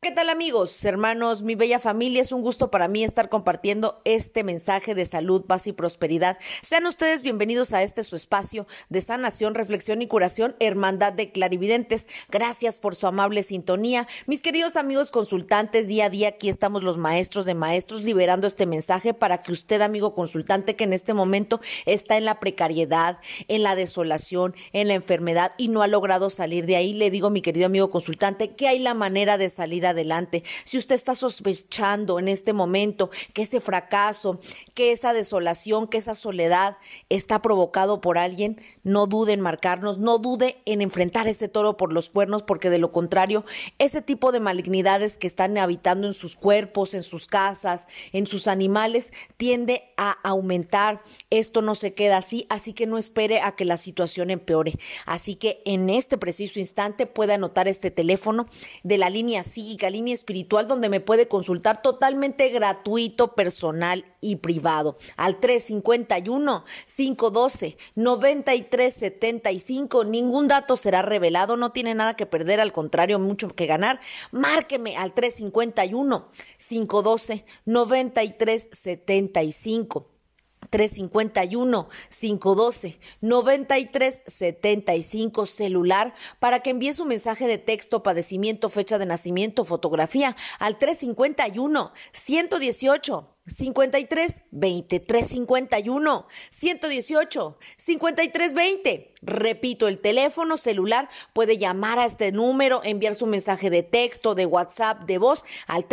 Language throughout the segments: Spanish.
¿Qué tal amigos, hermanos, mi bella familia? Es un gusto para mí estar compartiendo este mensaje de salud, paz y prosperidad. Sean ustedes bienvenidos a este su espacio de sanación, reflexión y curación, Hermandad de Clarividentes. Gracias por su amable sintonía. Mis queridos amigos consultantes, día a día aquí estamos los maestros de maestros liberando este mensaje para que usted, amigo consultante, que en este momento está en la precariedad, en la desolación, en la enfermedad y no ha logrado salir de ahí, le digo, mi querido amigo consultante, que hay la manera de salir adelante. Si usted está sospechando en este momento que ese fracaso, que esa desolación, que esa soledad está provocado por alguien, no dude en marcarnos, no dude en enfrentar ese toro por los cuernos, porque de lo contrario, ese tipo de malignidades que están habitando en sus cuerpos, en sus casas, en sus animales, tiende a aumentar. Esto no se queda así, así que no espere a que la situación empeore. Así que en este preciso instante puede anotar este teléfono de la línea psíquica, línea espiritual, donde me puede consultar totalmente gratuito, personal y privado al 351-512-9375. Ningún dato será revelado, no tiene nada que perder, al contrario, mucho que ganar. Márqueme al 351-512-9375. 351-512-9375, celular, para que envíe su mensaje de texto, padecimiento, fecha de nacimiento, fotografía al 351-118-5320, 351-118-5320. Repito, el teléfono celular, puede llamar a este número, enviar su mensaje de texto, de WhatsApp, de voz al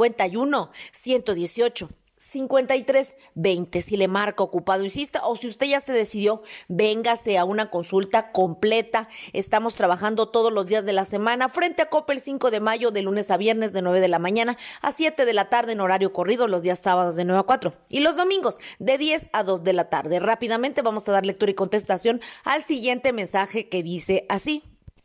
351-118-5320. Si le marca ocupado, insista, o si usted ya se decidió, véngase a una consulta completa. Estamos trabajando todos los días de la semana frente a Coppel 5 de mayo, de lunes a viernes, de 9 de la mañana a 7 de la tarde en horario corrido, los días sábados de 9 a 4 y los domingos de 10 a 2 de la tarde. Rápidamente vamos a dar lectura y contestación al siguiente mensaje, que dice así: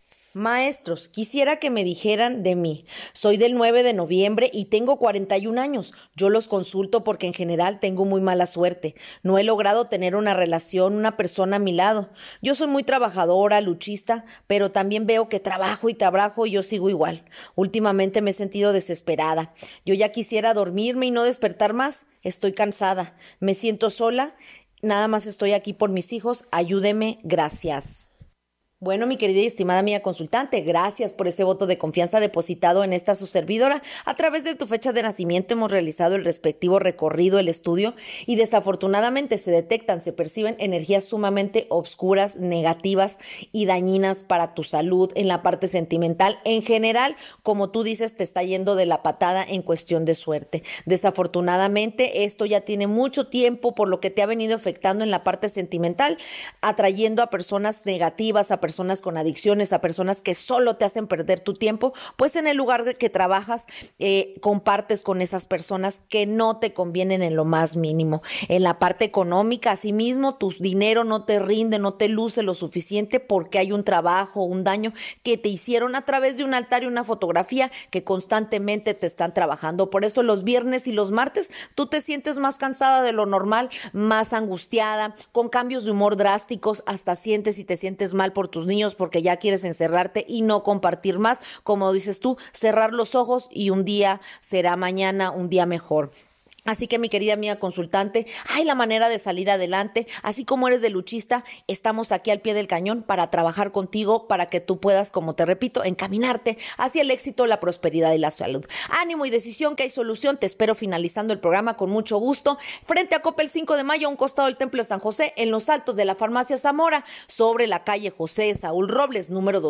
Maestros, quisiera que me dijeran de mí. Soy del 9 de noviembre y tengo 41 años. Yo los consulto porque en general tengo muy mala suerte. No he logrado tener una relación, una persona a mi lado. Yo soy muy trabajadora, luchista, pero también veo que trabajo y yo sigo igual. Últimamente me he sentido desesperada. Yo ya quisiera dormirme y no despertar más. Estoy cansada. Me siento sola. Nada más estoy aquí por mis hijos. Ayúdeme. Gracias. Bueno, mi querida y estimada amiga consultante, gracias por ese voto de confianza depositado en esta su servidora. A través de tu fecha de nacimiento hemos realizado el respectivo recorrido, el estudio, y desafortunadamente se perciben energías sumamente obscuras, negativas y dañinas para tu salud en la parte sentimental. En general, como tú dices, te está yendo de la patada en cuestión de suerte. Desafortunadamente, esto ya tiene mucho tiempo, por lo que te ha venido afectando en la parte sentimental, atrayendo a personas negativas, a personas con adicciones, a personas que solo te hacen perder tu tiempo, pues en el lugar que trabajas, compartes con esas personas que no te convienen en lo más mínimo. En la parte económica, asimismo, tu dinero no te rinde, no te luce lo suficiente porque hay un trabajo, un daño que te hicieron a través de un altar y una fotografía que constantemente te están trabajando. Por eso los viernes y los martes tú te sientes más cansada de lo normal, más angustiada, con cambios de humor drásticos, hasta sientes y te sientes mal por tus niños porque ya quieres encerrarte y no compartir más. Como dices tú, cerrar los ojos y un día será mañana un día mejor. Así que, mi querida amiga consultante, hay la manera de salir adelante. Así como eres de luchista, estamos aquí al pie del cañón para trabajar contigo, para que tú puedas, como te repito, encaminarte hacia el éxito, la prosperidad y la salud. Ánimo y decisión, que hay solución. Te espero finalizando el programa con mucho gusto frente a Coppel 5 de mayo, a un costado del Templo de San José, en los altos de la Farmacia Zamora, sobre la calle José Saúl Robles, número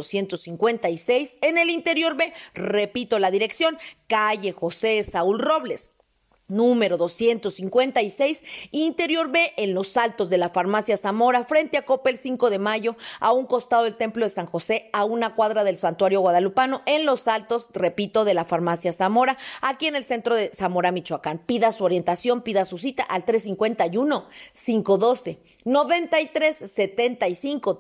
256, en el interior B. Repito la dirección: calle José Saúl Robles, número 256, interior B, en los altos de la Farmacia Zamora, frente a Coppel 5 de mayo, a un costado del Templo de San José, a una cuadra del Santuario Guadalupano, en los altos, repito, de la Farmacia Zamora, aquí en el centro de Zamora, Michoacán. Pida su orientación, pida su cita al 351-512-9375,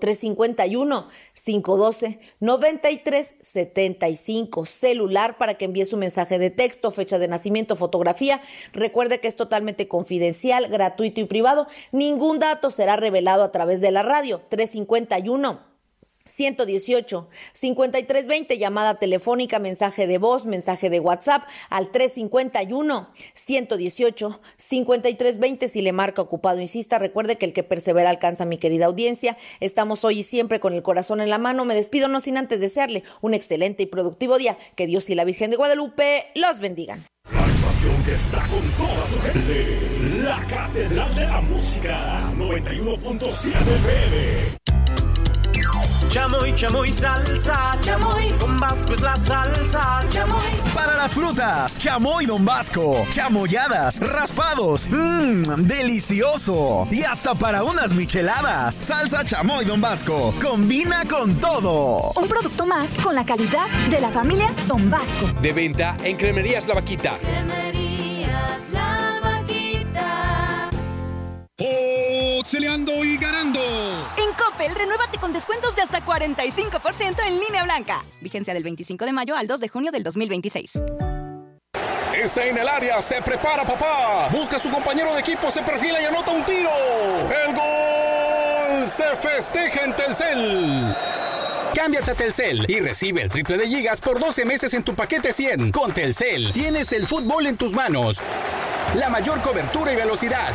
351-512-9375, celular, para que envíe su mensaje de texto, fecha de nacimiento, fotografía. Recuerde que es totalmente confidencial, gratuito y privado. Ningún dato será revelado a través de la radio. 351 118 5320, llamada telefónica, mensaje de voz, mensaje de WhatsApp al 351 118 5320. Si le marca ocupado, insista. Recuerde que el que persevera alcanza, mi querida audiencia. Estamos hoy y siempre con el corazón en la mano. Me despido no sin antes desearle un excelente y productivo día. Que Dios y la Virgen de Guadalupe los bendigan. La estación que está con toda su gente, la Catedral de la Música, 91.7 FM. Chamoy, chamoy, salsa, chamoy, Don Vasco es la salsa, chamoy. Para las frutas, chamoy Don Vasco, chamoyadas, raspados, delicioso. Y hasta para unas micheladas, salsa chamoy Don Vasco, combina con todo. Un producto más con la calidad de la familia Don Vasco. De venta en Cremerías La Vaquita. Cremerías La Vaquita. Celeando y ganando. En Coppel, renuévate con descuentos de hasta 45% en línea blanca. Vigencia del 25 de mayo al 2 de junio del 2026. Está en el área, se prepara papá. Busca a su compañero de equipo, se perfila y anota un tiro. ¡El gol! Se festeja en Telcel. Cámbiate a Telcel y recibe el triple de gigas por 12 meses en tu paquete 100. Con Telcel tienes el fútbol en tus manos. La mayor cobertura y velocidad.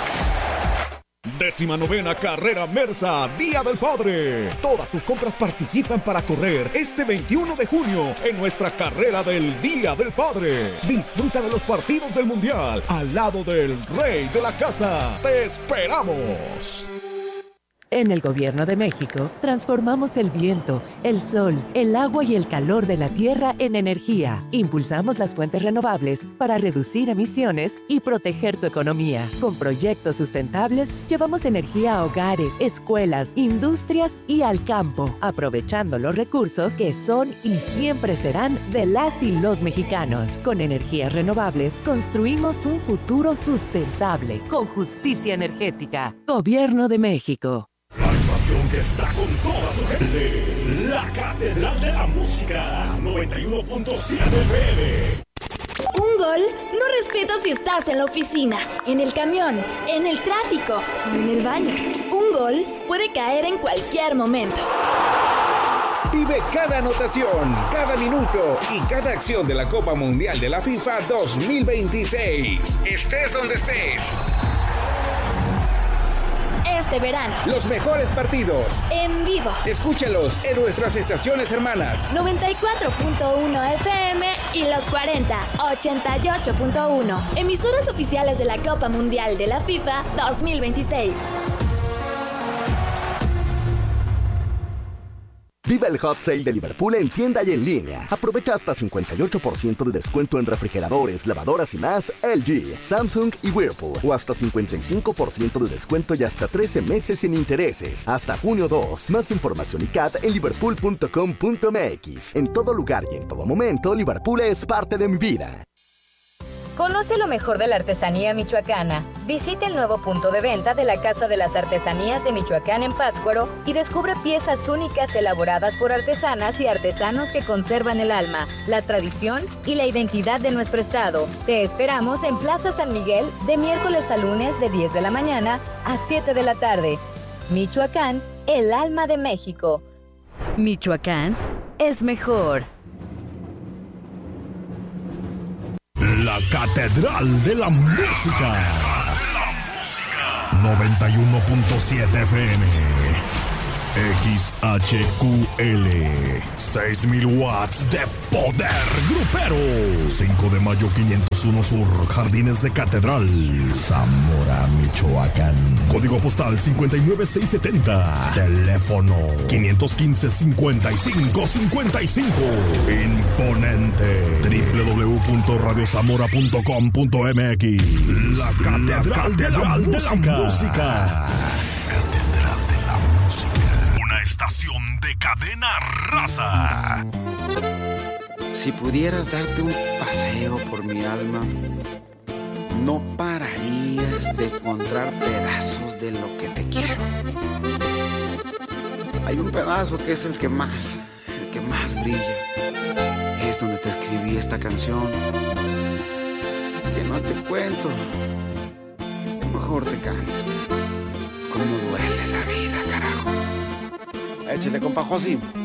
19ª Carrera Mersa, Día del Padre. Todas tus compras participan para correr este 21 de junio en nuestra carrera del Día del Padre. Disfruta de los partidos del Mundial al lado del rey de la casa. ¡Te esperamos! En el Gobierno de México, transformamos el viento, el sol, el agua y el calor de la tierra en energía. Impulsamos las fuentes renovables para reducir emisiones y proteger tu economía. Con proyectos sustentables, llevamos energía a hogares, escuelas, industrias y al campo, aprovechando los recursos que son y siempre serán de las y los mexicanos. Con energías renovables, construimos un futuro sustentable, con justicia energética. Gobierno de México. La estación que está con toda su gente, la Catedral de la Música, 91.7 FM. Un gol no respeta si estás en la oficina, en el camión, en el tráfico o en el baño. Un gol puede caer en cualquier momento. Vive cada anotación, cada minuto y cada acción de la Copa Mundial de la FIFA 2026. Estés donde estés. Este verano, Los mejores partidos. en vivo, Escúchalos en nuestras estaciones hermanas. 94.1 FM y los 40, 88.1. Emisoras oficiales de la Copa Mundial de la FIFA 2026. Viva el Hot Sale de Liverpool en tienda y en línea. Aprovecha hasta 58% de descuento en refrigeradores, lavadoras y más LG, Samsung y Whirlpool. O hasta 55% de descuento y hasta 13 meses sin intereses. Hasta junio 2. Más información y CAT en liverpool.com.mx. En todo lugar y en todo momento, Liverpool es parte de mi vida. Conoce lo mejor de la artesanía michoacana. Visita el nuevo punto de venta de la Casa de las Artesanías de Michoacán en Pátzcuaro y descubre piezas únicas elaboradas por artesanas y artesanos que conservan el alma, la tradición y la identidad de nuestro estado. Te esperamos en Plaza San Miguel de miércoles a lunes de 10 de la mañana a 7 de la tarde. Michoacán, el alma de México. Michoacán es mejor. La Catedral de la Música. 91.7 FM. XHQL. 6,000 watts de poder grupero. 5 de mayo 501 Sur, Jardines de Catedral, Zamora, Michoacán. Código postal 59670. Teléfono 515-5555. Imponente. www.radiozamora.com.mx. La Catedral de la Música. Catedral de la Música. Una estación de cadena raza. Si pudieras darte un paseo por mi alma, no pararías de encontrar pedazos de lo que te quiero. Hay un pedazo que es el que más brilla. Es donde te escribí esta canción. Que no te cuento, mejor te canto. Cómo duele la vida, carajo. Échale, compa Josi.